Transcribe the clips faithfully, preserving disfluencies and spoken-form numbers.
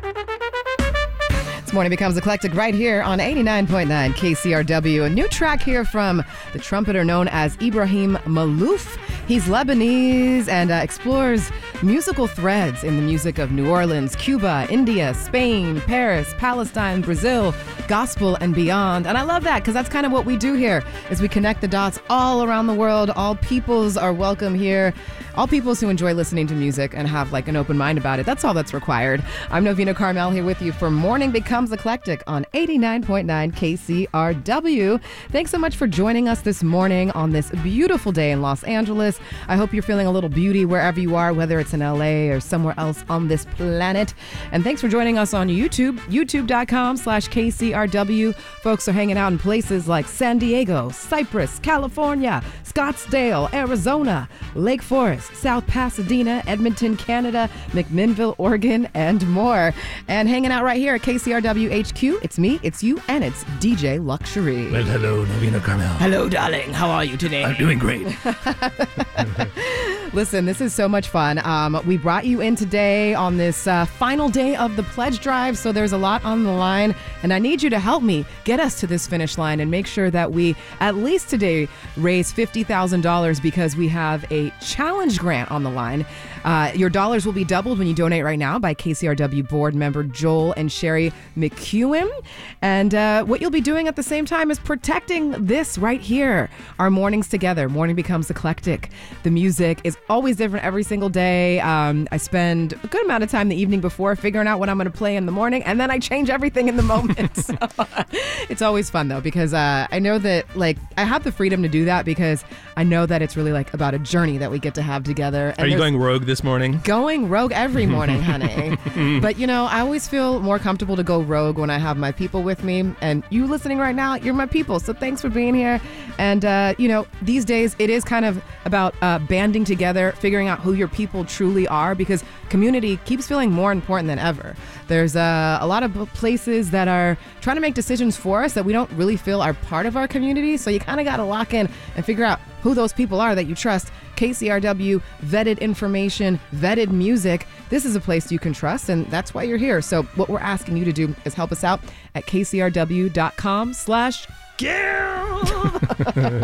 Morning Becomes Eclectic right here on eighty-nine point nine K C R W. A new track here from the trumpeter known as Ibrahim Malouf. He's Lebanese and uh, explores musical threads in the music of New Orleans, Cuba, India, Spain, Paris, Palestine, Brazil, gospel, and beyond. And I love that because that's kind of what we do here is we connect the dots all around the world. All peoples are welcome here. All peoples who enjoy listening to music and have like an open mind about it. That's all that's required. I'm Novena Carmel here with you for Morning Becomes Eclectic on eighty-nine point nine K C R W. Thanks so much for joining us this morning on this beautiful day in Los Angeles. I hope you're feeling a little beauty wherever you are, whether it's in L A or somewhere else on this planet. And thanks for joining us on YouTube, youtube.com slash KCRW. Folks are hanging out in places like San Diego, Cypress, California, Scottsdale, Arizona, Lake Forest, South Pasadena, Edmonton, Canada, McMinnville, Oregon, and more. And hanging out right here at K C R W H Q, it's me, it's you, and it's D J Luxury. Well, hello, Novena Carmel. Hello, darling. How are you today? I'm doing great. Listen, this is so much fun. Um, we brought you in today on this uh, final day of the pledge drive, so there's a lot on the line, and I need you to help me get us to this finish line and make sure that we, at least today, raise fifty thousand dollars because we have a challenge grant on the line. Uh, your dollars will be doubled when you donate right now by K C R W board member Joel and Sherry McEwen. And uh, what you'll be doing at the same time is protecting this right here. Our mornings together. Morning Becomes Eclectic. The music is always different every single day. Um, I spend a good amount of time the evening before figuring out what I'm going to play in the morning, and then I change everything in the moment. So, it's always fun though, because uh, I know that like I have the freedom to do that because I know that it's really like about a journey that we get to have together. And Are you going rogue this morning? Going rogue every morning, honey. But you know, I always feel more comfortable to go rogue when I have my people with me. And you listening right now, you're my people. So thanks for being here. And uh, you know, these days it is kind of about uh, banding together, figuring out who your people truly are, because community keeps feeling more important than ever. There's uh, a lot of places that are trying to make decisions for us that we don't really feel are part of our community. So you kind of got to lock in and figure out who those people are that you trust. K C R W, vetted information, vetted music. This is a place you can trust, and that's why you're here. So what we're asking you to do is help us out at kcrw.com slash give.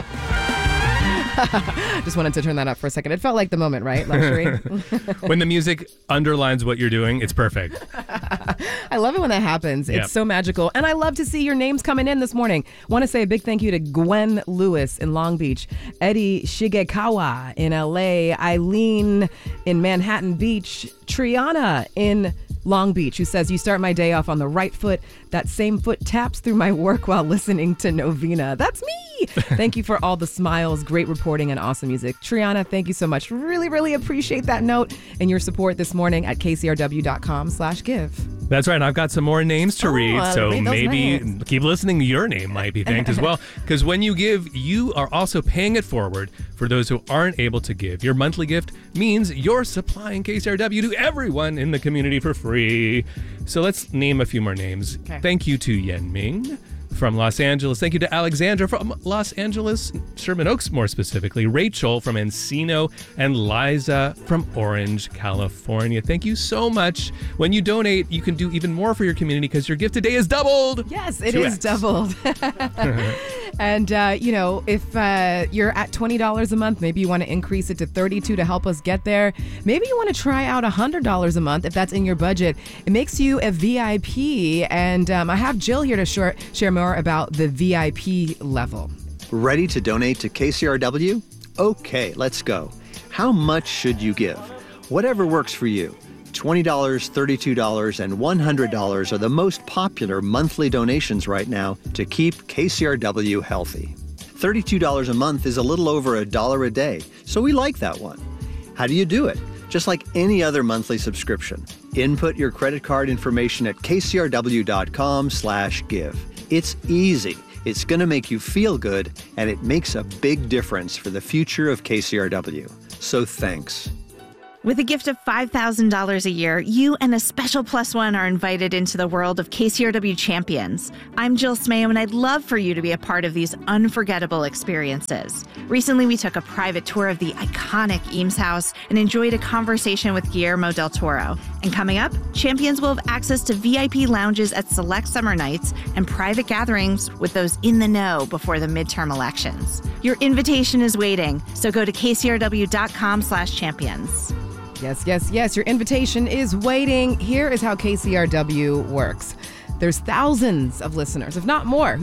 Just wanted to turn that up for a second. It felt like the moment, right, Luxury? When the music underlines what you're doing, it's perfect. I love it when that happens. Yep. It's so magical. And I love to see your names coming in this morning. Want to say a big thank you to Gwen Lewis in Long Beach, Eddie Shigekawa in L A, Eileen in Manhattan Beach, Triana in Long Beach, who says, you start my day off on the right foot. That same foot taps through my work while listening to Novena. That's me. Thank you for all the smiles, great reporting, and awesome music. Triana, thank you so much. Really, really appreciate that note and your support this morning at kcrw.com slash give. That's right. I've got some more names to oh, read, uh, so read maybe names. Keep listening. Your name might be thanked as well, because when you give, you are also paying it forward for those who aren't able to give. Your monthly gift means you're supplying K C R W to everyone in the community for free. So let's name a few more names. Okay. Thank you to Yen Ming from Los Angeles. Thank you to Alexandra from Los Angeles, Sherman Oaks more specifically, Rachel from Encino, and Liza from Orange, California. Thank you so much. When you donate, you can do even more for your community because your gift today is doubled. Yes, it two is X. doubled. And, uh, you know, if uh, you're at twenty dollars a month, maybe you want to increase it to thirty-two dollars to help us get there. Maybe you want to try out one hundred dollars a month if that's in your budget. It makes you a V I P. And um, I have Jill here to share, share more about the V I P level. Ready to donate to K C R W? Okay, let's go. How much should you give? Whatever works for you. twenty dollars, thirty-two dollars, and one hundred dollars are the most popular monthly donations right now to keep K C R W healthy. thirty-two dollars a month is a little over a dollar a day, so we like that one. How do you do it? Just like any other monthly subscription. Input your credit card information at kcrw.com slash give. It's easy. It's going to make you feel good, and it makes a big difference for the future of K C R W. So thanks. With a gift of five thousand dollars a year, you and a special plus one are invited into the world of K C R W champions. I'm Jill Smayo, and I'd love for you to be a part of these unforgettable experiences. Recently, we took a private tour of the iconic Eames House and enjoyed a conversation with Guillermo del Toro. And coming up, Champions will have access to V I P lounges at select summer nights and private gatherings with those in the know before the midterm elections. Your invitation is waiting, so go to kcrw.com slash champions. Yes, yes, yes. Your invitation is waiting. Here is how K C R W works. There's thousands of listeners, if not more, who